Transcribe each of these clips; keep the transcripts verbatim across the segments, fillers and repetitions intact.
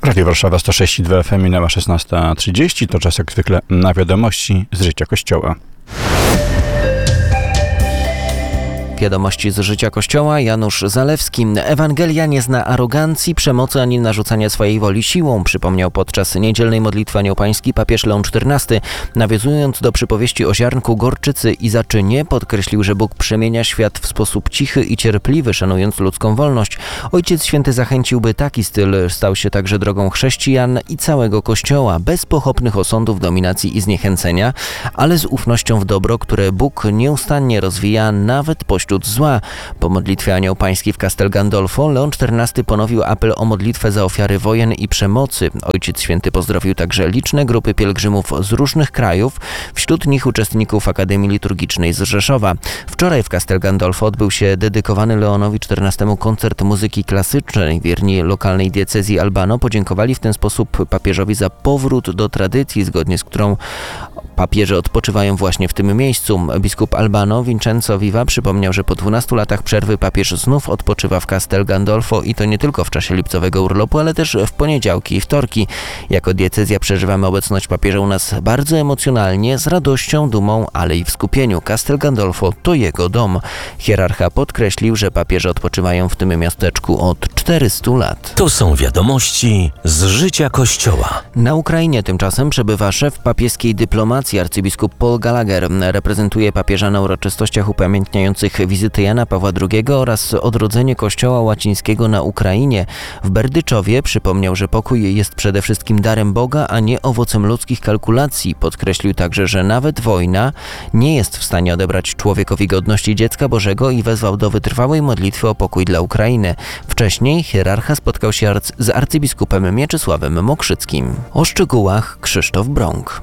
Radio Warszawa sto sześć i dwa F M, minęła szesnasta trzydzieści. To czas jak zwykle na wiadomości z życia Kościoła. Wiadomości z życia Kościoła, Janusz Zalewski. Ewangelia nie zna arogancji, przemocy ani narzucania swojej woli siłą, przypomniał podczas niedzielnej modlitwy Anioł Pański papież Leon czternasty. Nawiązując do przypowieści o ziarnku gorczycy i zaczynie, podkreślił, że Bóg przemienia świat w sposób cichy i cierpliwy, szanując ludzką wolność. Ojciec Święty zachęcił, by taki styl stał się także drogą chrześcijan i całego Kościoła, bez pochopnych osądów, dominacji i zniechęcenia, ale z ufnością w dobro, które Bóg nieustannie rozwija nawet pośród zła. Po modlitwie Anioł Pański w Castel Gandolfo Leon czternasty ponowił apel o modlitwę za ofiary wojen i przemocy. Ojciec Święty pozdrowił także liczne grupy pielgrzymów z różnych krajów, wśród nich uczestników Akademii Liturgicznej z Rzeszowa. Wczoraj w Castel Gandolfo odbył się dedykowany Leonowi czternastemu koncert muzyki klasycznej. Wierni lokalnej diecezji Albano podziękowali w ten sposób papieżowi za powrót do tradycji, zgodnie z którą papieże odpoczywają właśnie w tym miejscu. Biskup Albano Vincenzo Viva przypomniał, że po dwunastu latach przerwy papież znów odpoczywa w Castel Gandolfo i to nie tylko w czasie lipcowego urlopu, ale też w poniedziałki i wtorki. Jako diecezja przeżywamy obecność papieża u nas bardzo emocjonalnie, z radością, dumą, ale i w skupieniu. Castel Gandolfo to jego dom. Hierarcha podkreślił, że papieże odpoczywają w tym miasteczku od czterystu lat. To są wiadomości z życia Kościoła. Na Ukrainie tymczasem przebywa szef papieskiej dyplomacji arcybiskup Paul Gallagher. Reprezentuje papieża na uroczystościach upamiętniających wizyty Jana Pawła drugiego oraz odrodzenie Kościoła łacińskiego na Ukrainie. W Berdyczowie przypomniał, że pokój jest przede wszystkim darem Boga, a nie owocem ludzkich kalkulacji. Podkreślił także, że nawet wojna nie jest w stanie odebrać człowiekowi godności dziecka Bożego i wezwał do wytrwałej modlitwy o pokój dla Ukrainy. Wcześniej hierarcha spotkał się arcy- z arcybiskupem Mieczysławem Mokrzyckim. O szczegółach Krzysztof Brąk.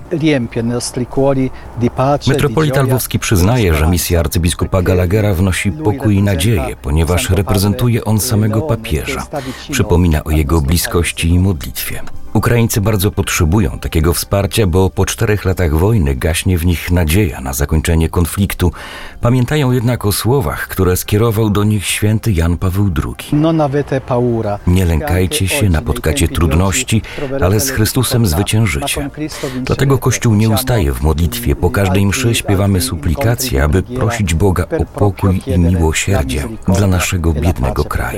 Metropolita Lwowski przyznaje, że misja arcybiskupa Gallaghera wnosi pokój i nadzieję, ponieważ reprezentuje on samego papieża. Przypomina o jego bliskości i modlitwie. Ukraińcy bardzo potrzebują takiego wsparcia, bo po czterech latach wojny gaśnie w nich nadzieja na zakończenie konfliktu. Pamiętają jednak o słowach, które skierował do nich święty Jan Paweł drugi. Nie lękajcie się, napotkacie trudności, ale z Chrystusem zwyciężycie. Dlatego Kościół nie ustaje w modlitwie. Po każdej mszy śpiewamy suplikacje, aby prosić Boga o pokój i miłosierdzie dla naszego biednego kraju.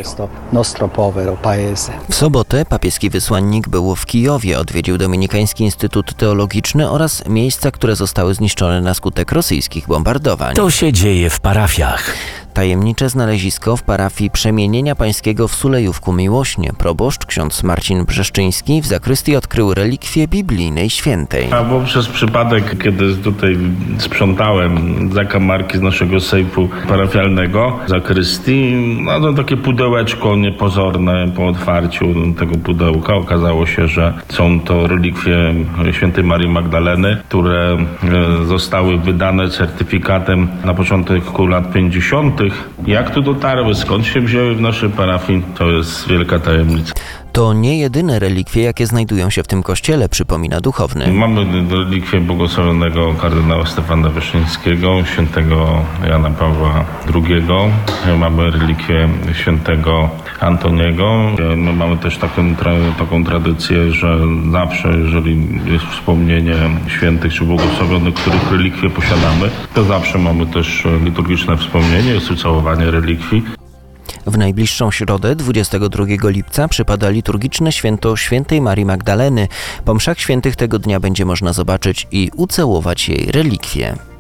W sobotę papieski wysłannik był w Kijowie, odwiedził Dominikański Instytut Teologiczny oraz miejsca, które zostały zniszczone na skutek rosyjskich bombardowań. To się dzieje w parafiach. Tajemnicze znalezisko w parafii Przemienienia Pańskiego w Sulejówku Miłośnie. Proboszcz ksiądz Marcin Brzeszczyński w zakrystii odkrył relikwię biblijnej świętej. A bo przez przypadek, kiedy tutaj sprzątałem zakamarki z naszego sejfu parafialnego zakrystii, no to takie pudełeczko niepozorne po otwarciu tego pudełka okazało się, że są to relikwie świętej Marii Magdaleny, które zostały wydane certyfikatem na początku lat pięćdziesiątych. Jak tu dotarły, skąd się wzięły w naszej parafii, to jest wielka tajemnica. To nie jedyne relikwie, jakie znajdują się w tym kościele, przypomina duchowny. Mamy relikwię błogosławionego kardynała Stefana Wyszyńskiego, świętego Jana Pawła drugiego. Mamy relikwię świętego Antoniego. My mamy też taką, taką tradycję, że zawsze, jeżeli jest wspomnienie świętych czy błogosławionych, których relikwie posiadamy, to zawsze mamy też liturgiczne wspomnienie, jest ucałowanie relikwii. W najbliższą środę, dwudziestego drugiego lipca, przypada liturgiczne święto świętej Marii Magdaleny. Po mszach świętych tego dnia będzie można zobaczyć i ucałować jej relikwie.